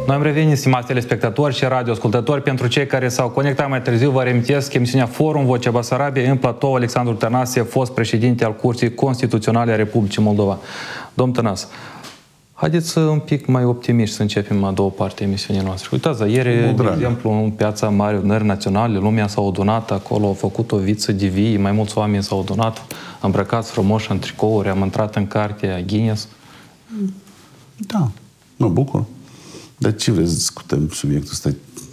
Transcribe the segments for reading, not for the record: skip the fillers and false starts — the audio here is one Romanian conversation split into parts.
Noi am revenit, stimați telespectatori și radioascultători. Pentru cei care s-au conectat mai târziu, vă reamintesc emisiunea Forum Vocea Basarabiei. În platou, Alexandru Tănase, fost președinte al Curții Constituționale a Republicii Moldova. Domn Tănase, haideți un pic mai optimiști să începem a doua parte a emisiunii noastre. Uitați, ieri, de exemplu, în Piața Mare Adunării Naționale, lumea s-a adunat acolo, au făcut o viță de vii, mai mulți oameni s-au adunat, îmbrăcați frumoși în tricouri, am intrat în cartea Guinness. Da, mă bucur. Dar ce vreți să discutăm subiectul ăsta?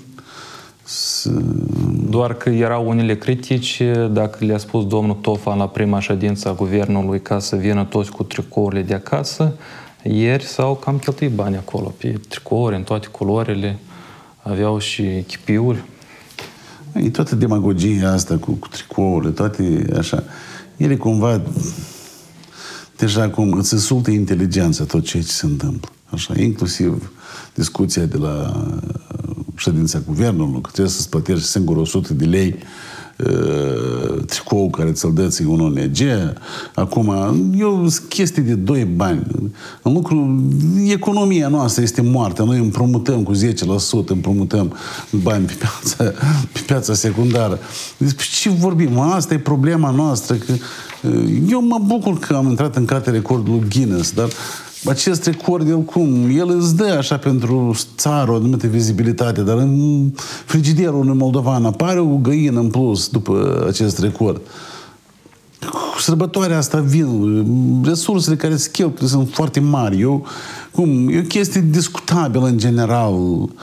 Doar că erau unele critici, dacă le-a spus domnul Tofan la prima ședință a guvernului ca să vină toți cu tricourile de acasă, ieri s-au cam cheltuit bani acolo, pe tricouri, în toate culorile, aveau și chipiuri. E toată demagogia asta cu tricourile, toate așa, ele cumva deja cum îți insultă inteligența tot ceea ce se întâmplă. Așa, inclusiv discuția de la ședința guvernului, că trebuie să-ți plătești singur 100 de lei tricou care ți-l dă ție un ONG. Acum, eu sunt chestii de 2 bani. În lucru, economia noastră este moartă. Noi împrumutăm cu 10%, împrumutăm bani pe piața secundară. Despre ce vorbim? Asta e problema noastră. Că eu mă bucur că am intrat în cartea recordului Guinness, dar acest record, el îți dă așa pentru țară o anumită vizibilitate, dar în frigiderul unui moldovan apare o găină în plus după acest record. Cu sărbătoarea asta vin, resursele care se cheltuie sunt foarte mari. E o chestie discutabilă în general,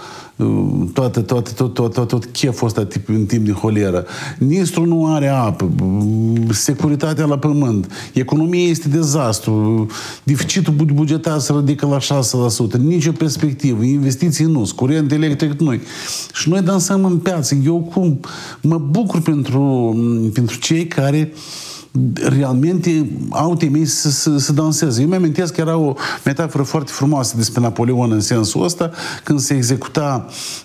tot cheful ăsta în timp de holeră. Nistru nu are apă, securitatea la pământ, economia este dezastru, deficitul bugetar se ridică la 6%, nicio perspectivă, investiții nu, curent electric nu. Și noi dansăm în piață. Eu mă bucur pentru cei care realmente au temei să danseze. Eu mi-amintesc că era o metaforă foarte frumoasă despre Napoleon în sensul ăsta, când se executa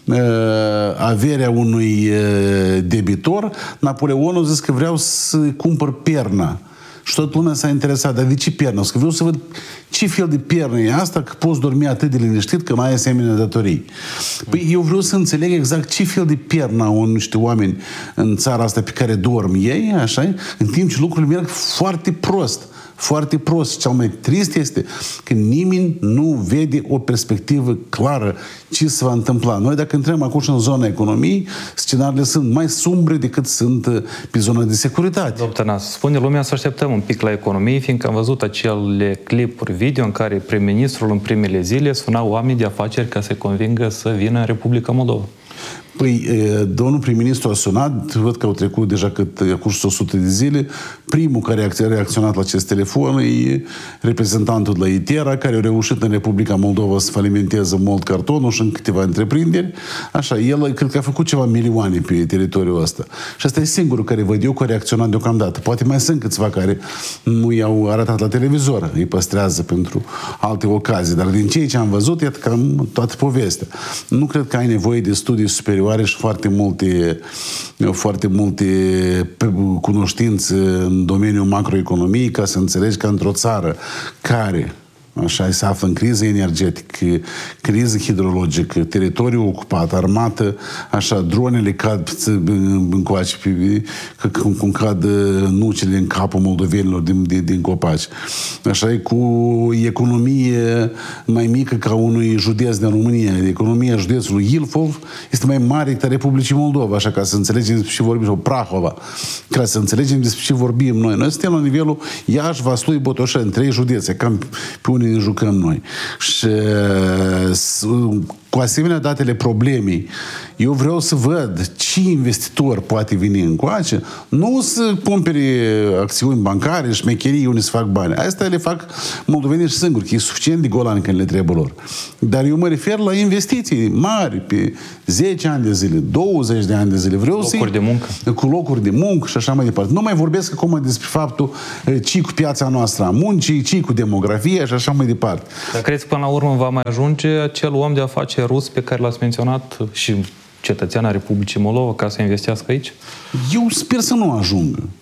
averea unui debitor, Napoleon a zis că vreau să cumpăr perna. Și toată lumea s-a interesat, dar de ce pernă? Că vreau să văd ce fel de pernă e asta, că poți dormi atât de liniștit că n-ai asemenea datorii. Păi eu vreau să înțeleg exact ce fel de pernă au niște oameni în țara asta pe care dorm ei, așa, în timp ce lucrurile merg foarte prost. Foarte prost. Cel mai trist este că nimeni nu vede o perspectivă clară ce se va întâmpla. Noi, dacă intrăm acum în zona economiei, scenariile sunt mai sumbre decât sunt pe zona de securitate. Domnul Tănase, spune lumea să așteptăm un pic la economie, fiindcă am văzut acele clipuri video în care prim-ministrul în primele zile suna oameni de afaceri ca să-i convingă să vină în Republica Moldova. Păi, domnul prim-ministru a sunat, văd că au trecut deja cât a curs 100 de zile. Primul care a reacționat la acest telefon e reprezentantul de la ITERA, care a reușit în Republica Moldova să falimenteze mult cartonul și în câteva întreprinderi. Așa, el cred că a făcut ceva milioane pe teritoriul ăsta. Și asta e singurul care văd eu că a reacționat deocamdată. Poate mai sunt câțiva care nu i-au arătat la televizor, îi păstrează pentru alte ocazii. Dar din ceea ce am văzut, iată cam toată povestea. Nu cred că ai nevoie de studii superioare și foarte multe cunoștințe în domeniul macroeconomiei ca să înțelegi că într-o țară care așa se află în criză energetică, criză hidrologică, teritoriu ocupat, armată, așa, dronele cad încoace, cum cad nucile în capul moldovenilor din copaci. Așa, e cu economie mai mică ca unui județ din România. Economia județului Ilfov este mai mare decât a Republicii Moldova, așa, ca să înțelegem despre ce vorbim, sau Prahova, ca să înțelegem despre ce vorbim noi. Noi suntem la nivelul Iași, Vaslui, Botoșani, 3 județe, cam pe unde ne jucăm noi. Și cu asemenea datele problemei, eu vreau să văd ce investitor poate veni încoace, nu să cumpere acțiuni bancare, șmecherii unde se fac bani. Asta le fac moldovenii și singuri, că e suficient de golani când le trebuie lor. Dar eu mă refer la investiții mari, pe 10 ani de zile, 20 de ani de zile. Vreau locuri de muncă. Cu locuri de muncă și așa mai departe. Nu mai vorbesc acum despre faptul ce cu piața noastră a muncii, ce cu demografia și așa mai departe. Dar crezi că până la urmă va mai ajunge acel om de afaceri rus pe care l-ați menționat și cetățean al Republicii Moldova ca să investească aici? Eu sper să nu ajungă.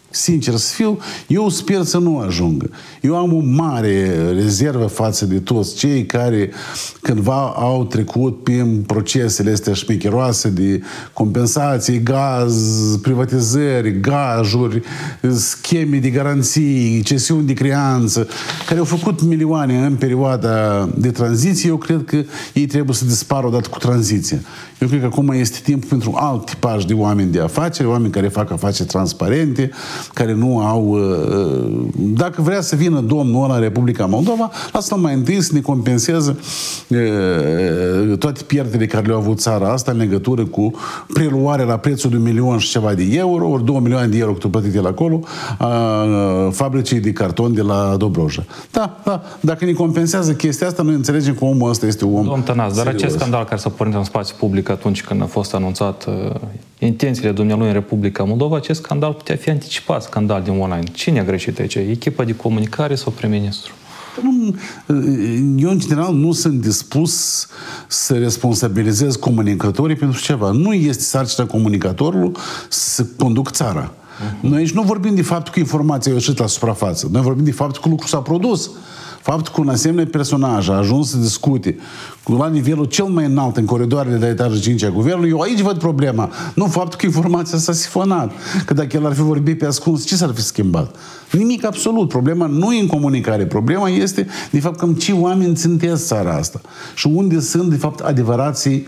Sincer să fiu, eu sper să nu ajungă. Eu am o mare rezervă față de toți cei care cândva au trecut prin procesele astea șmecheroase de compensații, gaz, privatizări, gajuri, scheme de garanții, cesiuni de creanță, care au făcut milioane în perioada de tranziție. Eu cred că ei trebuie să dispară odată cu tranziția. Eu cred că acum este timp pentru alt tipaj de oameni de afaceri, oameni care fac afaceri transparente, care nu au... Dacă vrea să vină domnul ăla în Republica Moldova, lasă-l mai întâi să ne compenseze toate pierderile care le-au avut țara asta în legătură cu preluarea la prețul de 1 milion și ceva de euro, ori 2 milioane de euro cât au plătit el acolo, fabricii de carton de la Dobroja. Da, da. Dacă ne compensează chestia asta, noi înțelegem că omul ăsta este un om Domnul Tănase, dar serios. acest scandal care s-a pornit în spațiu public atunci când a fost anunțat intențiile dumnealui în Republica Moldova, acest scandal putea fi anticipat, scandal din online. Cine a greșit aici? Echipa de comunicare sau prim-ministru? Eu, în general, nu sunt dispus să responsabilizez comunicatorii pentru ceva. Nu este sarcina comunicatorului să conduc țara. Noi aici nu vorbim de faptul că informația a ieșit la suprafață. Noi vorbim de faptul că lucrul s-a produs. Faptul că un asemenea personaj a ajuns să discute la nivelul cel mai înalt în coridoarele de etajul 5 a guvernului, eu aici văd problema. Nu faptul că informația s-a sifonat. Că dacă el ar fi vorbit pe ascuns, ce s-ar fi schimbat? Nimic absolut. Problema nu e în comunicare. Problema este, de fapt, cam ce oameni țintesc țara asta. Și unde sunt, de fapt, adevărații,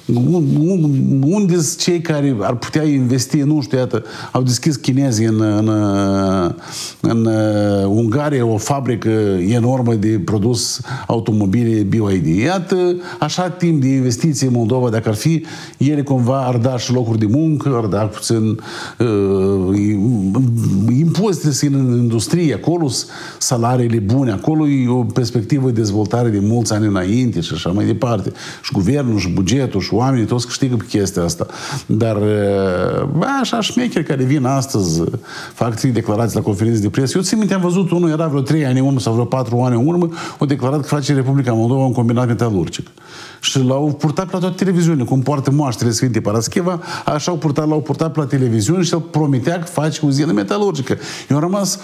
unde sunt cei care ar putea investi, nu știu, iată, au deschis chinezii în Ungaria o fabrică enormă de produs automobile BYD. Iată, așa timp de investiții în Moldova, dacă ar fi, ele cumva ar da și locuri de muncă, ar da puțin impozite în industrie, acolo salariile bune, acolo e o perspectivă de dezvoltare de mulți ani înainte și așa mai departe. Și guvernul, și bugetul, și oamenii, toți câștigă pe chestia asta. Dar așa șmecheri care vin astăzi, fac 3 declarații la conferințe de presă. Eu țin minte, am văzut unul, era vreo 3 ani în urmă sau vreo 4 ani în urmă, o declarat că face Republica Moldova un combinat metalurgic. Și l-au purtat la toate televiziunile, cum poartă moaștele Sfinte Parascheva, așa l-au purtat la televiziune și el promitea că face uzină metalurgică. Eu am rămas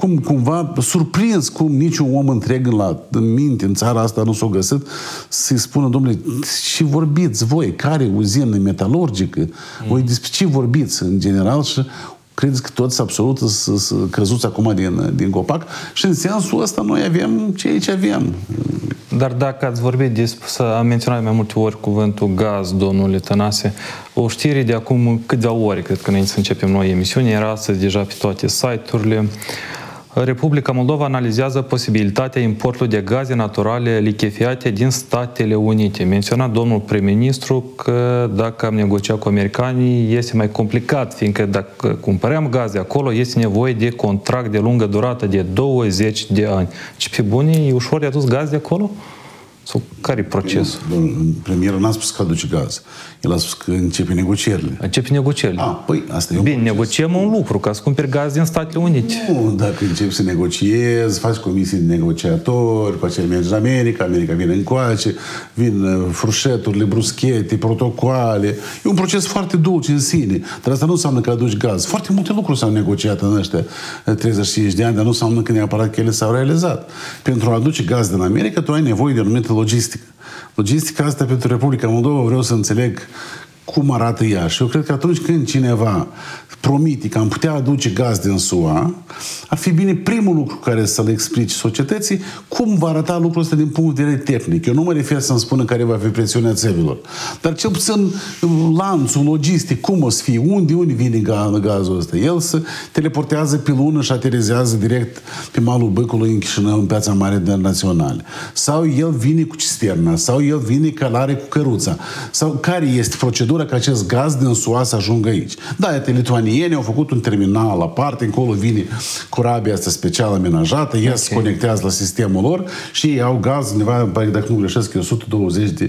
cumva surprins cum niciun om întreg în minte în țara asta nu s-a găsit să-i spună, domnule, ce vorbiți voi? Care uzină metalurgică? Voi despre ce vorbiți în general? Și credeți că toți absolut sunt căzuți acum din copac? Și în sensul ăsta noi avem ce avem. Dar dacă ați vorbit am menționat mai multe ori cuvântul gaz, domnule Tănase, o știre de acum câteva ore, cred că înainte să începem noi emisiuni, era astăzi deja pe toate site-urile. Republica Moldova analizează posibilitatea importului de gaze naturale lichefiate din Statele Unite. Menționa domnul prim-ministru că dacă am negociat cu americanii este mai complicat, fiindcă dacă cumpărăm gaze acolo este nevoie de contract de lungă durată de 20 de ani. Și pe bune e ușor de adus gaze de acolo? Sau care e procesul? Premierul n-a spus că aduce gaz. El a spus că începe negocierile. Începe negocierile. Păi, asta e un Bine, proces. negociem un lucru, ca să cumperi gaz din Statele Unite. Nu, dacă începi să negociezi, faci comisii de negociatori, cu aceea mergi în America vine încoace, vin frușeturile, bruschete, protocoale. E un proces foarte dulce în sine, dar asta nu înseamnă că aduci gaz. Foarte multe lucruri s-au negociat în ăștia 35 de ani, dar nu înseamnă că neapărat că ele s-au realizat. Pentru a aduce gaz din America, tu ai nevoie de o anumită logistică. Logistica asta pentru Republica Moldova vreau să înțeleg cum arată ea. Și eu cred că atunci când cineva promite că am putea aduce gaz din SUA, ar fi bine primul lucru care să-l explice societății cum va arăta lucrul ăsta din punct de vedere tehnic. Eu nu mă refer să-mi spună care va fi presiunea țevilor. Dar cel puțin lanțul logistic, cum o să fie, unde vine gazul ăsta. El se teleportează pe lună și aterizează direct pe malul Băcului în Chișinău, în Piața Mare Internațională. Sau el vine cu cisterna, sau el vine călare cu căruța. Sau care este procedura ca acest gaz din SUA să ajungă aici. Da, iată, lituanienii au făcut un terminal aparte, încolo vine corabia asta special amenajată, ea se conectează la sistemul lor și ei au gaz undeva, dacă nu greșesc, $120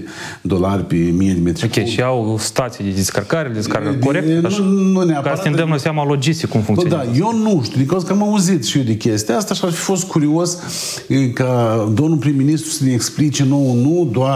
pe 1000 de metri. Ok, și au stații de descărcare corect? Nu neapărat. Ca să ne dăm seama logistic cum funcționează. Da, eu nu știu, din cauza că am auzit și eu de chestia asta și ar fi fost curios ca domnul prim-ministru să ne explice nu doar